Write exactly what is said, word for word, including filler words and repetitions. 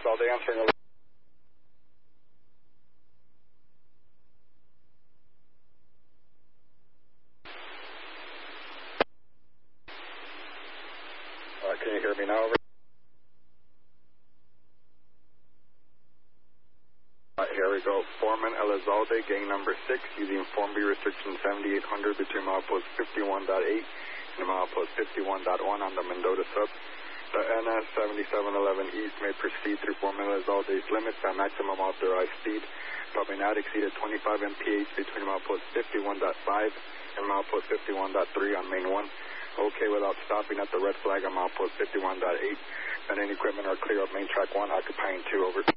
Elizalde answering. Uh, can you hear me now? Over. Uh, here we go. Foreman Elizalde, gang number six, using Form B restriction seventy-eight hundred between milepost fifty-one point eight and milepost fifty-one point one on the Mendota sub. The N S seventy-seven eleven East may proceed through Foreman Elizalde's limits at maximum authorized speed, but may not exceed at twenty-five M P H between milepost fifty-one point five and milepost fifty-one point three on main one. Okay without stopping at the red flag on milepost fifty-one point eight. And any equipment are clear of main track one, occupying two, over.